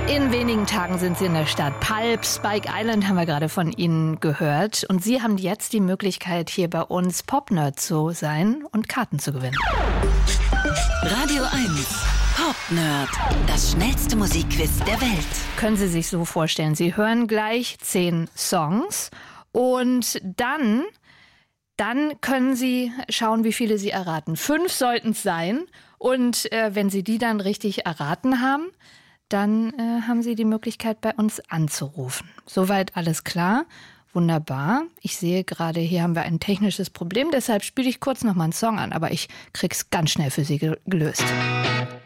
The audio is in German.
In wenigen Tagen sind Sie in der Stadt Pulp. Spike Island haben wir gerade von Ihnen gehört. Und Sie haben jetzt die Möglichkeit, hier bei uns Pop-Nerd zu sein und Karten zu gewinnen. Radio 1 Pop-Nerd. Das schnellste Musikquiz der Welt. Können Sie sich so vorstellen, Sie hören gleich 10 Songs und dann können Sie schauen, wie viele Sie erraten. 5 sollten es sein. Und wenn Sie die dann richtig erraten haben, dann haben Sie die Möglichkeit, bei uns anzurufen. Soweit alles klar? Wunderbar. Ich sehe gerade, hier haben wir ein technisches Problem, deshalb spiele ich kurz nochmal einen Song an, aber ich krieg's ganz schnell für Sie gelöst.